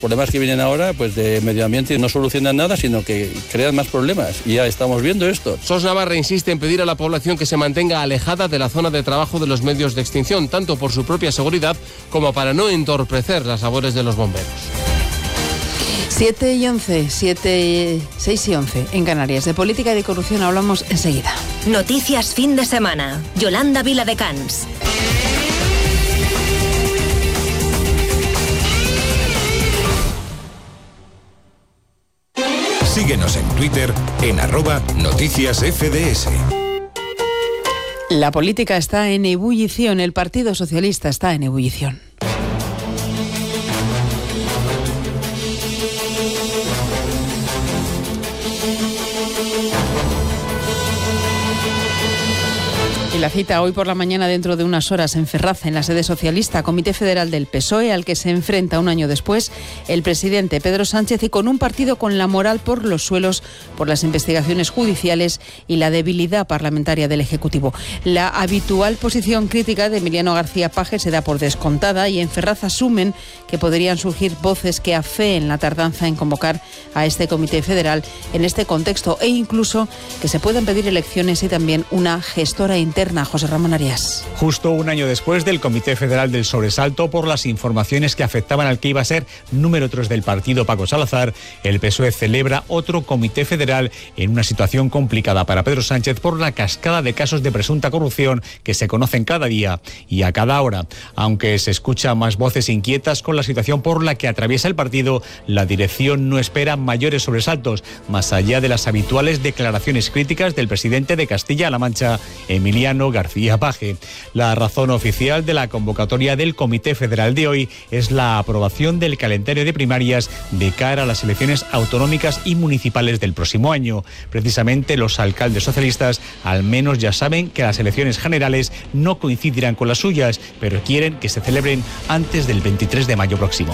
Problemas que vienen ahora, pues de medio ambiente, no solucionan nada, sino que crean más problemas. Y ya estamos viendo esto. SOS Navarra insiste en pedir a la población que se mantenga alejada de la zona de trabajo de los medios de extinción, tanto por su propia seguridad como para no entorpecer las labores de los bomberos. 7 y 11, 6 y 11 en Canarias. De política y de corrupción hablamos enseguida. Noticias fin de semana. Yolanda Viladecans. Síguenos en Twitter en @noticiasfds. La política está en ebullición, el Partido Socialista está en ebullición. La cita hoy por la mañana, dentro de unas horas, en Ferraz, en la sede socialista, Comité Federal del PSOE, al que se enfrenta un año después el presidente Pedro Sánchez, y con un partido con la moral por los suelos, por las investigaciones judiciales y la debilidad parlamentaria del Ejecutivo. La habitual posición crítica de Emiliano García Paje se da por descontada, y en Ferraz asumen que podrían surgir voces que afeen la tardanza en convocar a este Comité Federal en este contexto, e incluso que se puedan pedir elecciones y también una gestora interna. José Ramón Arias. Justo un año después del Comité Federal del sobresalto por las informaciones que afectaban al que iba a ser número 3 del partido, Paco Salazar, el PSOE celebra otro Comité Federal en una situación complicada para Pedro Sánchez por la cascada de casos de presunta corrupción que se conocen cada día y a cada hora. Aunque se escuchan más voces inquietas con la situación por la que atraviesa el partido, la dirección no espera mayores sobresaltos, más allá de las habituales declaraciones críticas del presidente de Castilla-La Mancha, Emiliano García Paje. La razón oficial de la convocatoria del Comité Federal de hoy es la aprobación del calendario de primarias de cara a las elecciones autonómicas y municipales del próximo año. Precisamente los alcaldes socialistas al menos ya saben que las elecciones generales no coincidirán con las suyas, pero quieren que se celebren antes del 23 de mayo próximo.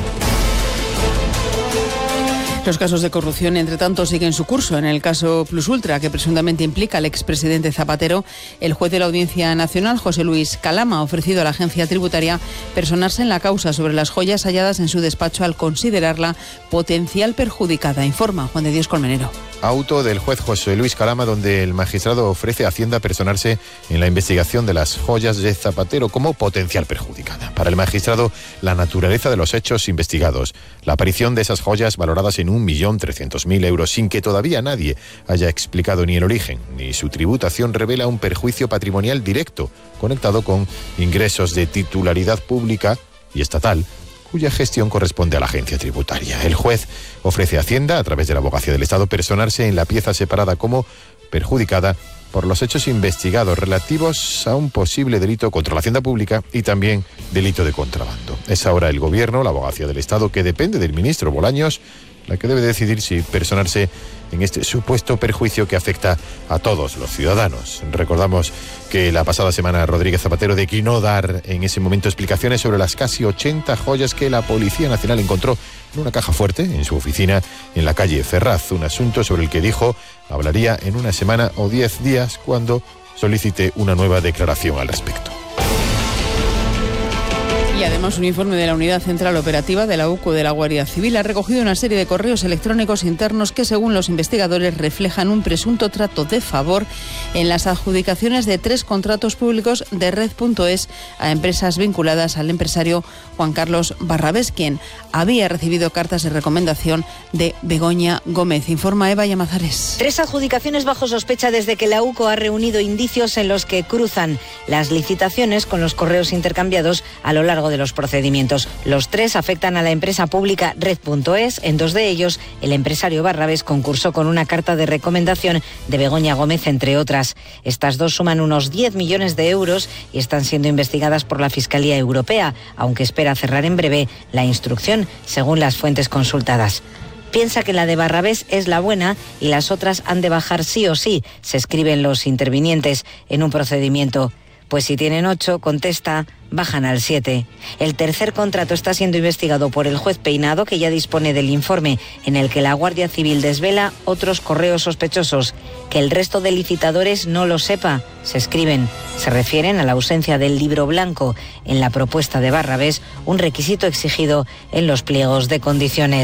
Los casos de corrupción, entre tanto, siguen su curso. En el caso Plus Ultra, que presuntamente implica al expresidente Zapatero, el juez de la Audiencia Nacional, José Luis Calama, ha ofrecido a la agencia tributaria personarse en la causa sobre las joyas halladas en su despacho al considerarla potencial perjudicada. Informa Juan de Dios Colmenero. Auto del juez José Luis Calama, donde el magistrado ofrece a Hacienda personarse en la investigación de las joyas de Zapatero como potencial perjudicada. Para el magistrado, la naturaleza de los hechos investigados, la aparición de esas joyas valoradas en 1.300.000 euros, sin que todavía nadie haya explicado ni el origen ni su tributación, revela un perjuicio patrimonial directo conectado con ingresos de titularidad pública y estatal, cuya gestión corresponde a la agencia tributaria. El juez ofrece a Hacienda, a través de la Abogacía del Estado, personarse en la pieza separada como perjudicada por los hechos investigados relativos a un posible delito contra la hacienda pública y también delito de contrabando. Es ahora el Gobierno, la Abogacía del Estado, que depende del ministro Bolaños, la que debe decidir si personarse en este supuesto perjuicio que afecta a todos los ciudadanos. Recordamos que la pasada semana Rodríguez Zapatero declinó dar en ese momento explicaciones sobre las casi 80 joyas que la Policía Nacional encontró en una caja fuerte en su oficina en la calle Ferraz, un asunto sobre el que dijo hablaría en una semana o 10 días cuando solicite una nueva declaración al respecto. Y además un informe de la Unidad Central Operativa de la UCO de la Guardia Civil ha recogido una serie de correos electrónicos internos que, según los investigadores, reflejan un presunto trato de favor en las adjudicaciones de 3 contratos públicos de Red.es a empresas vinculadas al empresario Juan Carlos Barrabés, quien había recibido cartas de recomendación de Begoña Gómez. Informa Eva Llamazares. 3 adjudicaciones bajo sospecha desde que la UCO ha reunido indicios en los que cruzan las licitaciones con los correos intercambiados a lo largo de los procedimientos. Los 3 afectan a la empresa pública Red.es. En 2 de ellos, el empresario Barrabés concursó con una carta de recomendación de Begoña Gómez, entre otras. Estas 2 suman unos 10 millones de euros y están siendo investigadas por la Fiscalía Europea, aunque espera cerrar en breve la instrucción, según las fuentes consultadas. Piensa que la de Barrabés es la buena y las otras han de bajar sí o sí, se escriben los intervinientes en un procedimiento. Pues si tienen 8, contesta, bajan al 7. El tercer contrato está siendo investigado por el juez Peinado, que ya dispone del informe en el que la Guardia Civil desvela otros correos sospechosos. Que el resto de licitadores no lo sepa, se escriben. Se refieren a la ausencia del libro blanco en la propuesta de Barrabés, un requisito exigido en los pliegos de condiciones.